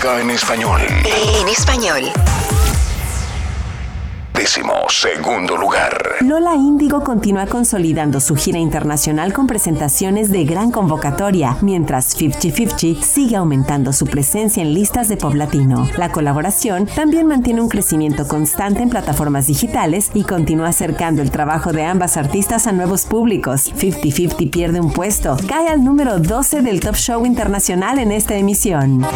música en español. En español. 12º lugar. Lola Índigo continúa consolidando su gira internacional con presentaciones de gran convocatoria, mientras 50-50 sigue aumentando su presencia en listas de pop latino. La colaboración también mantiene un crecimiento constante en plataformas digitales y continúa acercando el trabajo de ambas artistas a nuevos públicos. 50-50 pierde un puesto, cae al número 12 del Top Show Internacional en esta emisión.